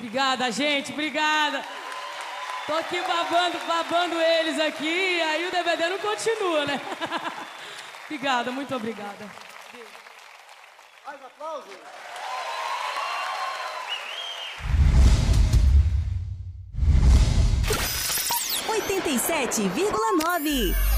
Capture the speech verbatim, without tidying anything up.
Obrigada, gente, obrigada. Tô aqui babando, babando eles aqui, aí o D V D não continua, né? Obrigada, muito obrigada. Mais aplausos. oitenta e sete vírgula nove